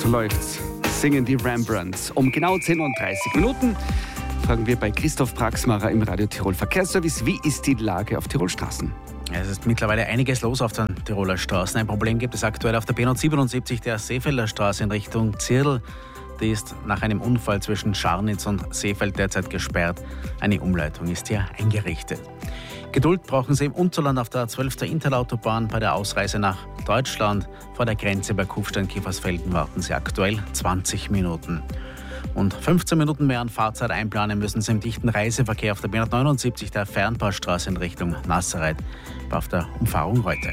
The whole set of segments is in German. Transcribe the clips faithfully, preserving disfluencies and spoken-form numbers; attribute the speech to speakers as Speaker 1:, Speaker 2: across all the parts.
Speaker 1: So läuft's. Singen die Rembrandts. Um genau zehn Uhr dreißig Minuten fragen wir bei Christoph Praxmacher im Radio Tirol Verkehrsservice, wie ist die Lage auf Tirol Straßen?
Speaker 2: Es ist mittlerweile einiges los auf den Tiroler Straßen. Ein Problem gibt es aktuell auf der B siebenundsiebzig, der Seefelder Straße in Richtung Zirl. Die ist nach einem Unfall zwischen Scharnitz und Seefeld derzeit gesperrt. Eine Umleitung ist hier eingerichtet. Geduld brauchen Sie im Unterland auf der zwölf der Interlautobahn bei der Ausreise nach Deutschland. Vor der Grenze bei Kufstein-Kiefersfelden warten Sie aktuell zwanzig Minuten. Und fünfzehn Minuten mehr an Fahrzeit einplanen müssen Sie im dichten Reiseverkehr auf der B neunundsiebzig, der Fernpassstraße in Richtung Nassereit, auf der Umfahrung heute.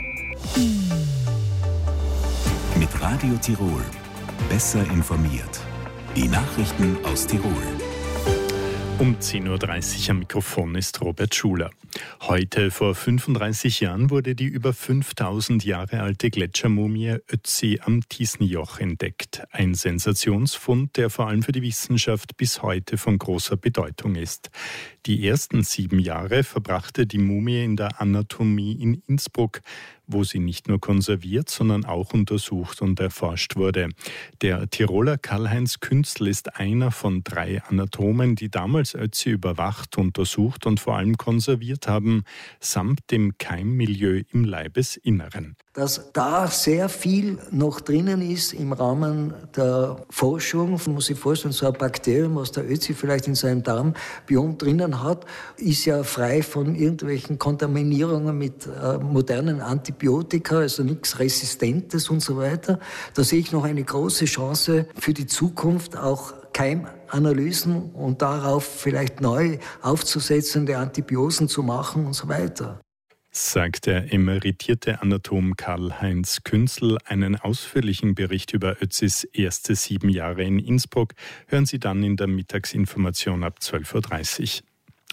Speaker 3: Mit Radio Tirol. Besser informiert. Die Nachrichten aus Tirol.
Speaker 4: Um zehn Uhr dreißig am Mikrofon ist Robert Schuler. Heute vor fünfunddreißig Jahren wurde die über fünftausend Jahre alte Gletschermumie Ötzi am Tiefenjoch entdeckt. Ein Sensationsfund, der vor allem für die Wissenschaft bis heute von großer Bedeutung ist. Die ersten sieben Jahre verbrachte die Mumie in der Anatomie in Innsbruck, wo sie nicht nur konserviert, sondern auch untersucht und erforscht wurde. Der Tiroler Karl-Heinz Künzl ist einer von drei Anatomen, die damals Ötzi überwacht, untersucht und vor allem konserviert haben, samt dem Keimmilieu im Leibesinneren.
Speaker 5: Dass da sehr viel noch drinnen ist im Rahmen der Forschung. Man muss sich vorstellen, so ein Bakterium, was der Ötzi vielleicht in seinem Darmbiom drinnen hat, ist ja frei von irgendwelchen Kontaminierungen mit äh, modernen Antibiotika, also nichts Resistentes und so weiter. Da sehe ich noch eine große Chance für die Zukunft, auch Keimanalysen und darauf vielleicht neu aufzusetzende Antibiosen zu machen und so weiter.
Speaker 4: Sagt der emeritierte Anatom Karl-Heinz Künzl. Einen ausführlichen Bericht über Ötzis erste sieben Jahre in Innsbruck hören Sie dann in der Mittagsinformation ab zwölf Uhr dreißig.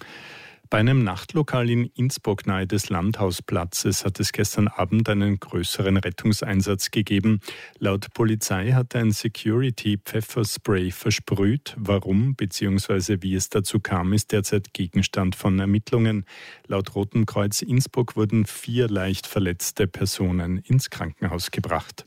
Speaker 4: Bei einem Nachtlokal in Innsbruck nahe des Landhausplatzes hat es gestern Abend einen größeren Rettungseinsatz gegeben. Laut Polizei hatte ein Security Pfefferspray versprüht. Warum bzw. wie es dazu kam, ist derzeit Gegenstand von Ermittlungen. Laut Rotem Kreuz Innsbruck wurden vier leicht verletzte Personen ins Krankenhaus gebracht.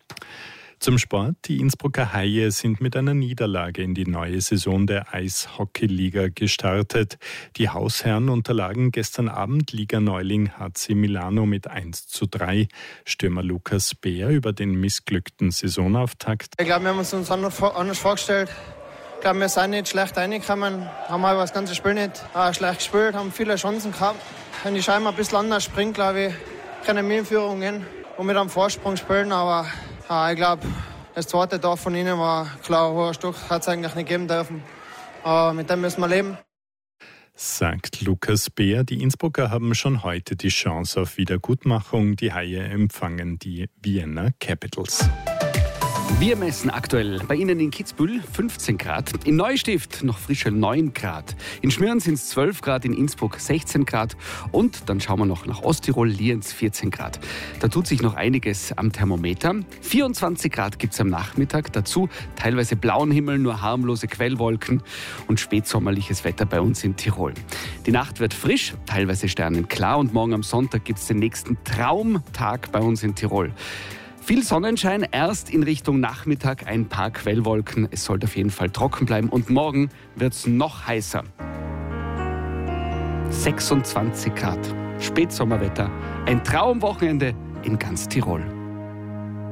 Speaker 4: Zum Sport. Die Innsbrucker Haie sind mit einer Niederlage in die neue Saison der Eishockeyliga gestartet. Die Hausherren unterlagen gestern Abend Liganeuling H C Milano mit eins zu drei. Stürmer Lukas Beer über den missglückten Saisonauftakt.
Speaker 6: Ich glaube, wir haben uns anders vorgestellt. Ich glaube, wir sind nicht schlecht reingekommen, haben aber das ganze Spiel nicht äh, schlecht gespielt, haben viele Chancen gehabt. Wenn die Scheibe ein bisschen anders springt, glaube ich, können wir in Führung gehen und mit einem Vorsprung spielen, aber ja, ich glaube, das zweite Tor von ihnen war klar, hoher Stück, hat es eigentlich nicht geben dürfen. Aber mit dem müssen wir leben.
Speaker 4: Sagt Lukas Beer. Die Innsbrucker haben schon heute die Chance auf Wiedergutmachung. Die Haie empfangen die Vienna Capitals.
Speaker 1: Wir messen aktuell bei Ihnen in Kitzbühel fünfzehn Grad, in Neustift noch frische neun Grad, in Schmören sind es zwölf Grad, in Innsbruck sechzehn Grad und dann schauen wir noch nach Osttirol, Lienz vierzehn Grad. Da tut sich noch einiges am Thermometer. vierundzwanzig Grad gibt es am Nachmittag, dazu teilweise blauen Himmel, nur harmlose Quellwolken und spätsommerliches Wetter bei uns in Tirol. Die Nacht wird frisch, teilweise sternenklar und morgen am Sonntag gibt es den nächsten Traumtag bei uns in Tirol. Viel Sonnenschein, erst in Richtung Nachmittag ein paar Quellwolken. Es sollte auf jeden Fall trocken bleiben und morgen wird es noch heißer. sechsundzwanzig Grad, Spätsommerwetter, ein Traumwochenende in ganz Tirol.